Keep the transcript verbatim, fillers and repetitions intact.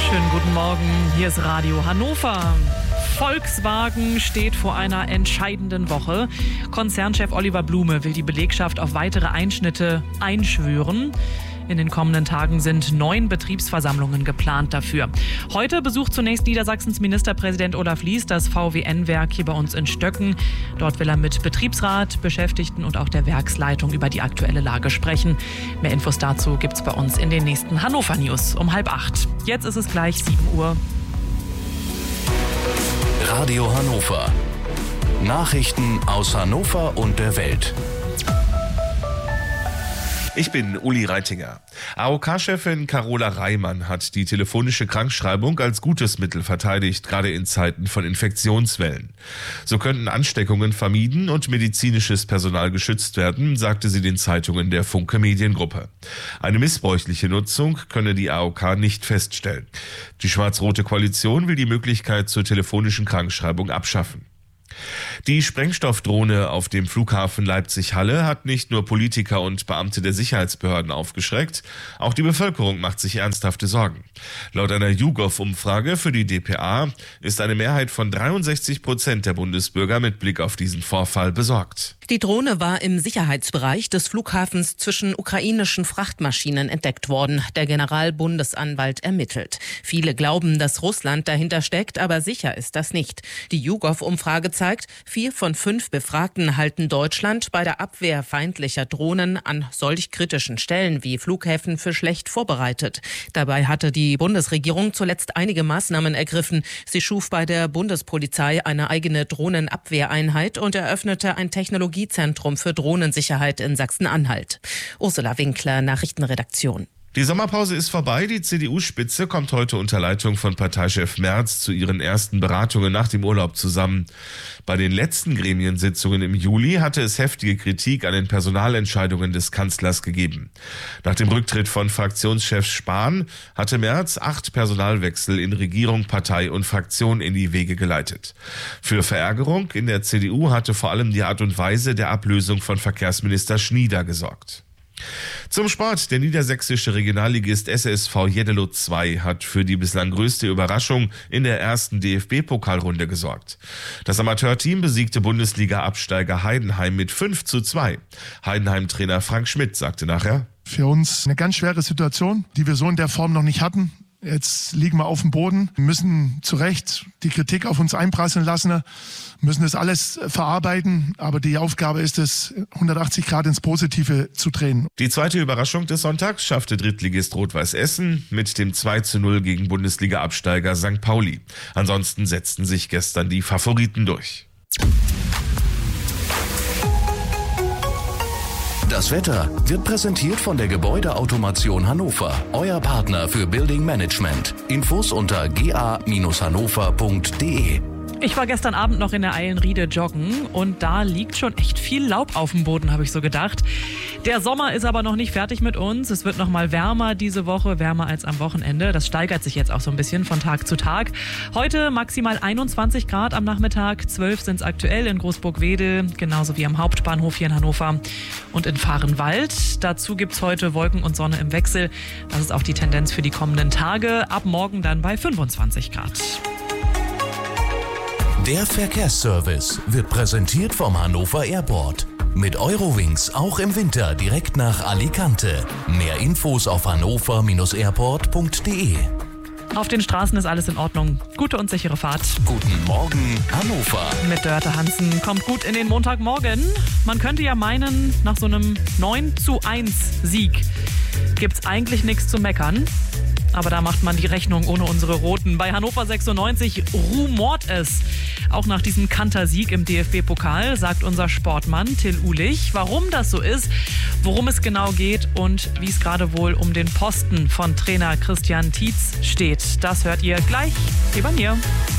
Schönen guten Morgen, hier ist Radio Hannover. Volkswagen steht vor einer entscheidenden Woche. Konzernchef Oliver Blume will die Belegschaft auf weitere Einschnitte einschwören. In den kommenden Tagen sind neun Betriebsversammlungen geplant dafür. Heute besucht zunächst Niedersachsens Ministerpräsident Olaf Lies das V W N-Werk hier bei uns in Stöcken. Dort will er mit Betriebsrat, Beschäftigten und auch der Werksleitung über die aktuelle Lage sprechen. Mehr Infos dazu gibt's bei uns in den nächsten Hannover News um halb acht. Jetzt ist es gleich sieben Uhr. Radio Hannover. Nachrichten aus Hannover und der Welt. Ich bin Uli Reitinger. A O K-Chefin Carola Reimann hat die telefonische Krankschreibung als gutes Mittel verteidigt, gerade in Zeiten von Infektionswellen. So könnten Ansteckungen vermieden und medizinisches Personal geschützt werden, sagte sie den Zeitungen der Funke Mediengruppe. Eine missbräuchliche Nutzung könne die A O K nicht feststellen. Die schwarz-rote Koalition will die Möglichkeit zur telefonischen Krankschreibung abschaffen. Die Sprengstoffdrohne auf dem Flughafen Leipzig-Halle hat nicht nur Politiker und Beamte der Sicherheitsbehörden aufgeschreckt, auch die Bevölkerung macht sich ernsthafte Sorgen. Laut einer YouGov-Umfrage für die D P A ist eine Mehrheit von dreiundsechzig Prozent der Bundesbürger mit Blick auf diesen Vorfall besorgt. Die Drohne war im Sicherheitsbereich des Flughafens zwischen ukrainischen Frachtmaschinen entdeckt worden. Der Generalbundesanwalt ermittelt. Viele glauben, dass Russland dahinter steckt, aber sicher ist das nicht. Die YouGov-Umfrage zeigt, vier von fünf Befragten halten Deutschland bei der Abwehr feindlicher Drohnen an solch kritischen Stellen wie Flughäfen für schlecht vorbereitet. Dabei hatte die Bundesregierung zuletzt einige Maßnahmen ergriffen. Sie schuf bei der Bundespolizei eine eigene Drohnenabwehreinheit und eröffnete ein Technologiezentrum für Drohnensicherheit in Sachsen-Anhalt. Ursula Winkler, Nachrichtenredaktion. Die Sommerpause ist vorbei. Die C D U-Spitze kommt heute unter Leitung von Parteichef Merz zu ihren ersten Beratungen nach dem Urlaub zusammen. Bei den letzten Gremiensitzungen im Juli hatte es heftige Kritik an den Personalentscheidungen des Kanzlers gegeben. Nach dem Rücktritt von Fraktionschef Spahn hatte Merz acht Personalwechsel in Regierung, Partei und Fraktion in die Wege geleitet. Für Verärgerung in der C D U hatte vor allem die Art und Weise der Ablösung von Verkehrsminister Schnieder gesorgt. Zum Sport. Der niedersächsische Regionalligist S S V Jeddelo zwei hat für die bislang größte Überraschung in der ersten D F B-Pokalrunde gesorgt. Das Amateurteam besiegte Bundesliga-Absteiger Heidenheim mit fünf zu zwei. Heidenheim-Trainer Frank Schmidt sagte nachher: Für uns eine ganz schwere Situation, die wir so in der Form noch nicht hatten. Jetzt liegen wir auf dem Boden, müssen zu Recht die Kritik auf uns einprasseln lassen, müssen das alles verarbeiten. Aber die Aufgabe ist es, hundertachtzig Grad ins Positive zu drehen. Die zweite Überraschung des Sonntags schaffte Drittligist Rot-Weiß Essen mit dem zwei zu null gegen Bundesliga-Absteiger Sankt Pauli. Ansonsten setzten sich gestern die Favoriten durch. Das Wetter wird präsentiert von der Gebäudeautomation Hannover, euer Partner für Building Management. Infos unter g a Bindestrich hannover punkt d e. Ich war gestern Abend noch in der Eilenriede joggen und da liegt schon echt viel Laub auf dem Boden, habe ich so gedacht. Der Sommer ist aber noch nicht fertig mit uns. Es wird noch mal wärmer diese Woche, wärmer als am Wochenende. Das steigert sich jetzt auch so ein bisschen von Tag zu Tag. Heute maximal einundzwanzig Grad am Nachmittag, zwölf sind es aktuell in Großburg-Wedel, genauso wie am Hauptbahnhof hier in Hannover und in Vahrenwald. Dazu gibt es heute Wolken und Sonne im Wechsel. Das ist auch die Tendenz für die kommenden Tage. Ab morgen dann bei fünfundzwanzig Grad. Der Verkehrsservice wird präsentiert vom Hannover Airport. Mit Eurowings auch im Winter direkt nach Alicante. Mehr Infos auf hannover Bindestrich airport punkt d e. Auf den Straßen ist alles in Ordnung. Gute und sichere Fahrt. Guten Morgen, Hannover. Mit Dörte Hansen kommt gut in den Montagmorgen. Man könnte ja meinen, nach so einem neun zu eins Sieg gibt's eigentlich nichts zu meckern. Aber da macht man die Rechnung ohne unsere Roten. Bei Hannover sechsundneunzig rumort es. Auch nach diesem Kantersieg im D F B-Pokal sagt unser Sportmann Till Uhlich, warum das so ist, worum es genau geht und wie es gerade wohl um den Posten von Trainer Christian Tietz steht. Das hört ihr gleich hier bei mir.